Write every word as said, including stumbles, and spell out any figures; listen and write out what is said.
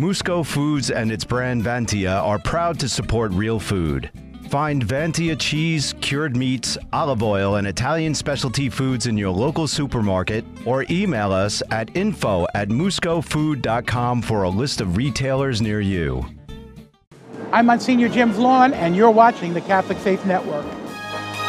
Musco Foods and its brand Vantia are proud to support real food. Find Vantia cheese, cured meats, olive oil, and Italian specialty foods in your local supermarket or email us at info at musco food dot com for a list of retailers near you. I'm Monsignor Jim Vaughn, and you're watching the Catholic Faith Network.